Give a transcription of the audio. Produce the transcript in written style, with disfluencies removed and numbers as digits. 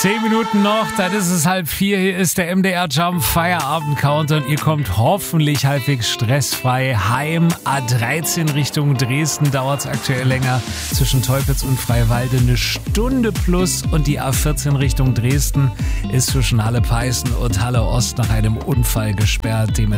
10 Minuten noch, dann ist es 3:30. Hier ist der MDR Jump Feierabend-Count und ihr kommt hoffentlich halbwegs stressfrei heim. A13 Richtung Dresden dauert es aktuell länger. Zwischen Teupitz und Freiwalde 1 Stunde plus und die A14 Richtung Dresden ist zwischen Halle-Peißen und Halle-Ost nach einem Unfall gesperrt.